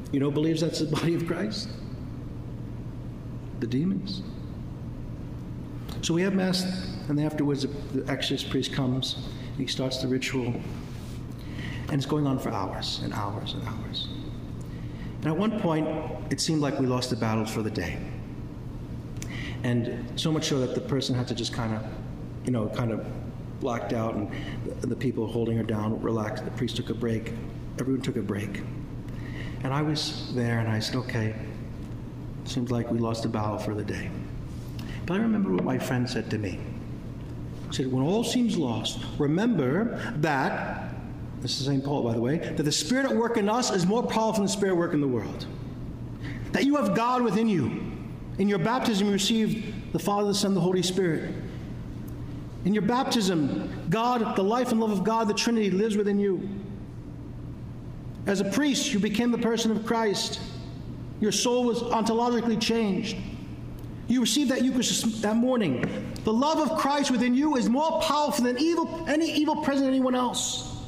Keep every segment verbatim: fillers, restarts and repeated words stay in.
You know who believes that's the body of Christ? The demons. So we have Mass, and afterwards the, the exorcist priest comes, and he starts the ritual, and it's going on for hours and hours and hours. And at one point, it seemed like we lost the battle for the day. And so much so that the person had to just kind of, you know, kind of blacked out, and the, the people holding her down relaxed. The priest took a break. Everyone took a break. And I was there, and I said, okay, seems like we lost the battle for the day. But I remember what my friend said to me. He said, when all seems lost, remember that, this is Saint Paul, by the way, that the Spirit at work in us is more powerful than the Spirit at work in the world. That you have God within you. In your baptism, you received the Father, the Son, the Holy Spirit. In your baptism, God, the life and love of God, the Trinity, lives within you. As a priest, you became the person of Christ. Your soul was ontologically changed. You received that Eucharist that morning. The love of Christ within you is more powerful than evil, any evil present in anyone else.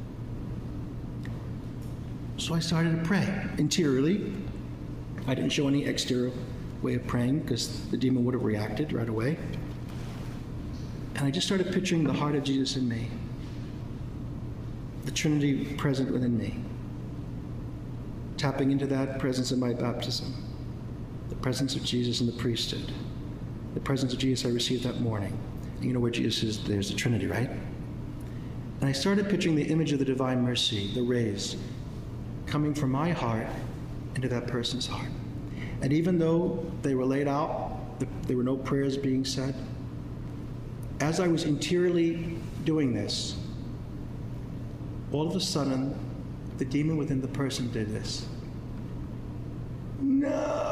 So I started to pray interiorly. I didn't show any exterior way of praying because the demon would have reacted right away. And I just started picturing the heart of Jesus in me, the Trinity present within me, tapping into that presence in my baptism, the presence of Jesus in the priesthood, the presence of Jesus I received that morning. And you know where Jesus is, there's the Trinity, right? And I started picturing the image of the divine mercy, the rays, coming from my heart into that person's heart. And even though they were laid out, there were no prayers being said, as I was interiorly doing this, all of a sudden, the demon within the person did this. No!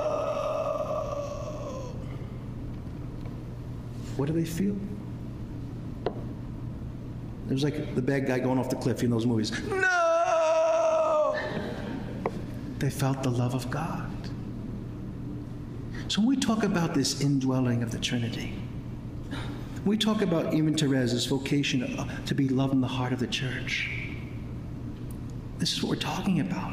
What do they feel? It was like the bad guy going off the cliff in those movies. No! They felt the love of God. So when we talk about this indwelling of the Trinity, we talk about even Therese's vocation to be loved in the heart of the church. This is what we're talking about.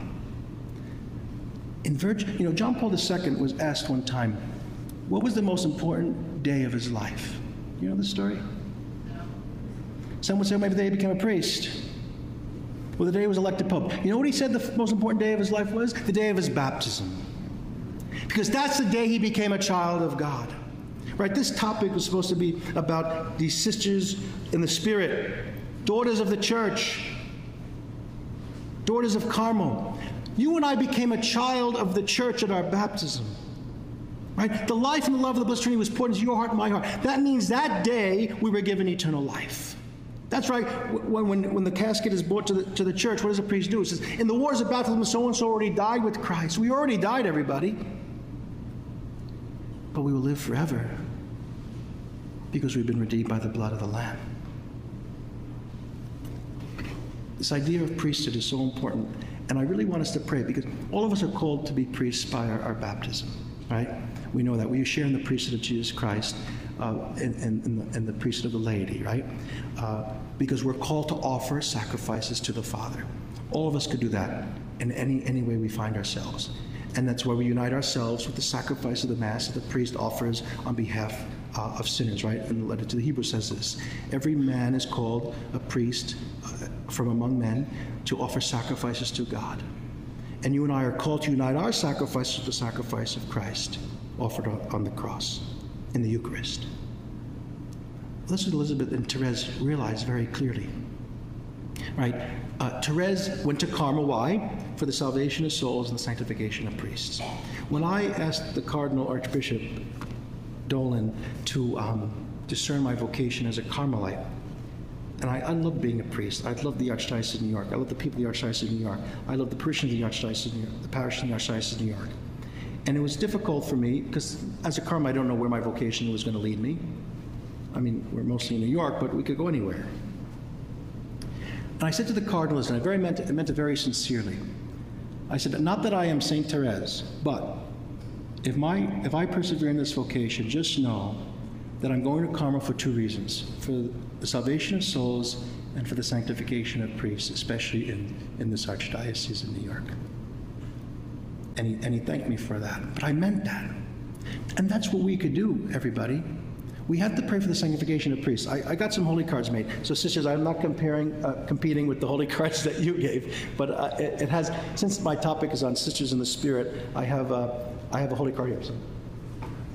In Virgin, you know, John Paul the Second was asked one time, what was the most important day of his life? You know the story? No. Some would say maybe the day he became a priest. Well, the day he was elected pope. You know what he said the most important day of his life was? The day of his baptism. Because that's the day he became a child of God. Right, this topic was supposed to be about these sisters in the Spirit, daughters of the church, daughters of Carmel. You and I became a child of the church at our baptism. Right? The life and the love of the Blessed Trinity was poured into your heart and my heart. That means that day we were given eternal life. That's right. When, when, when the casket is brought to the, to the church, what does the priest do? It says, in the waters of baptism, so-and-so already died with Christ. We already died, everybody. But we will live forever because we've been redeemed by the blood of the Lamb. This idea of priesthood is so important, and I really want us to pray because all of us are called to be priests by our, our baptism, right? We know that. We share in the priesthood of Jesus Christ uh, and, and, and, the, and the priesthood of the laity, right? Uh, because we're called to offer sacrifices to the Father. All of us could do that in any, any way we find ourselves. And that's where we unite ourselves with the sacrifice of the Mass that the priest offers on behalf uh, of sinners, right? And the letter to the Hebrews says this. Every man is called a priest uh, from among men to offer sacrifices to God. And you and I are called to unite our sacrifice with the sacrifice of Christ offered on, on the cross in the Eucharist. This is Elizabeth and Therese realized very clearly. Right? Uh, Therese went to Carmel. Why? For the salvation of souls and the sanctification of priests. When I asked the Cardinal Archbishop Dolan to um, discern my vocation as a Carmelite, and I, I love being a priest. I love the Archdiocese of New York. I love the people of the Archdiocese of New York. I love the parishioners of the Archdiocese of New York, the parish of the Archdiocese of New York. And it was difficult for me because as a Carmelite, I don't know where my vocation was going to lead me. I mean, we're mostly in New York, but we could go anywhere. And I said to the cardinals, and I very meant it, I meant it very sincerely. I said, not that I am Saint Therese, but if my if I persevere in this vocation, just know that I'm going to Carmel for two reasons: for the salvation of souls and for the sanctification of priests, especially in, in this Archdiocese of New York. And he, and he thanked me for that. But I meant that. And that's what we could do, everybody. We have to pray for the sanctification of priests. I, I got some holy cards made. So sisters, I'm not comparing, uh, competing with the holy cards that you gave, but uh, it, it has, since my topic is on sisters in the spirit, I have, uh, I have a holy card here. So.